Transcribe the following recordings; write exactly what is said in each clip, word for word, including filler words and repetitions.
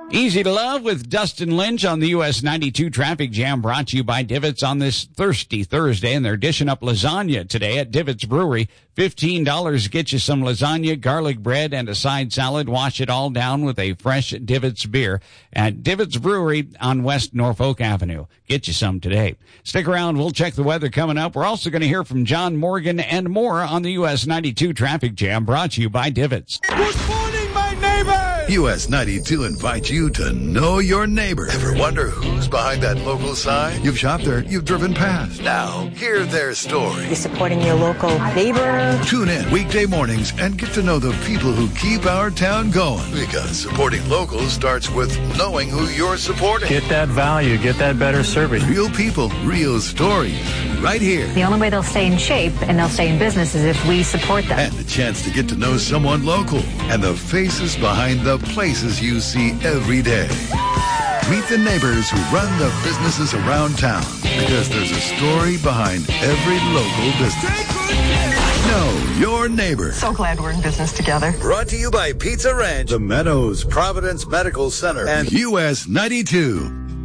Easy to Love with Dustin Lynch on the U S ninety-two Traffic Jam, brought to you by Divots on this thirsty Thursday. And they're dishing up lasagna today at Divots Brewery. fifteen dollars get you some lasagna, garlic bread, and a side salad. Wash it all down with a fresh Divots beer at Divots Brewery on West Norfolk Avenue. Get you some today. Stick around. We'll check the weather coming up. We're also going to hear from John Morgan and more on the U S ninety-two Traffic Jam, brought to you by Divots. Good morning, my neighbors! U S ninety-two invites you to know your neighbor. Ever wonder who's behind that local sign? You've shopped there, you've driven past. Now, hear their story. You're supporting your local neighbor. Tune in weekday mornings and get to know the people who keep our town going. Because supporting locals starts with knowing who you're supporting. Get that value, get that better service. Real people, real stories, right here. The only way they'll stay in shape and they'll stay in business is if we support them. And the chance to get to know someone local and the faces behind the places you see every day. Meet the neighbors who run the businesses around town, because there's a story behind every local business. Know your neighbor. So glad we're in business together. Brought to you by Pizza Ranch, The Meadows, Providence Medical Center, and U S ninety-two.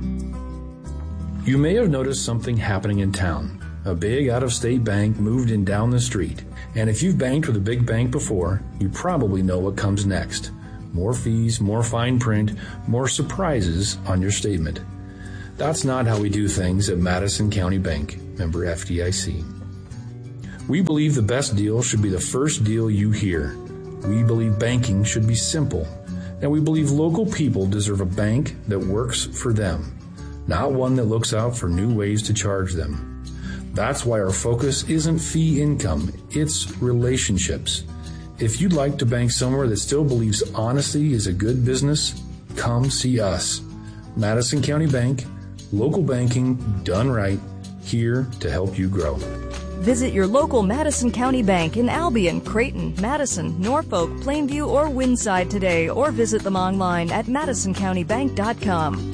You may have noticed something happening in town. A big out-of-state bank moved in down the street. And if you've banked with a big bank before, you probably know what comes next. More fees, more fine print, more surprises on your statement. That's not how we do things at Madison County Bank, member F D I C. We believe the best deal should be the first deal you hear. We believe banking should be simple. And we believe local people deserve a bank that works for them, not one that looks out for new ways to charge them. That's why our focus isn't fee income, it's relationships. If you'd like to bank somewhere that still believes honesty is a good business, come see us. Madison County Bank, local banking done right, here to help you grow. Visit your local Madison County Bank in Albion, Creighton, Madison, Norfolk, Plainview, or Windside today, or visit them online at madison county bank dot com.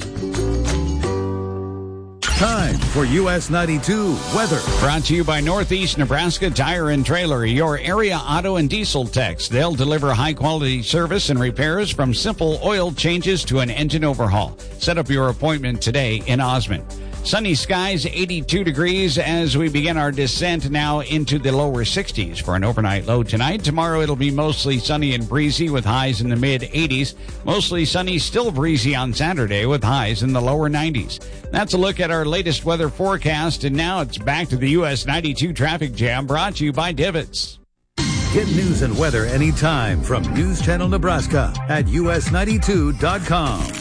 Time for U S ninety-two weather. Brought to you by Northeast Nebraska Tire and Trailer, your area auto and diesel techs. They'll deliver high-quality service and repairs, from simple oil changes to an engine overhaul. Set up your appointment today in Osmond. Sunny skies, eighty-two degrees as we begin our descent now into the lower sixties for an overnight low tonight. Tomorrow it'll be mostly sunny and breezy with highs in the mid eighties. Mostly sunny, still breezy on Saturday with highs in the lower nineties. That's a look at our latest weather forecast, and now it's back to the U S ninety-two Traffic Jam, brought to you by Divots. Get news and weather anytime from News Channel Nebraska at U S ninety-two dot com.